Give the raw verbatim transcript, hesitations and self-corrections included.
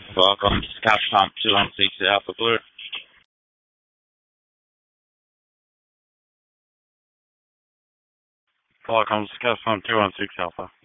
Welcome to Scout Pump two one six Alpha Clear. Welcome to Scout Pump two one six Alpha.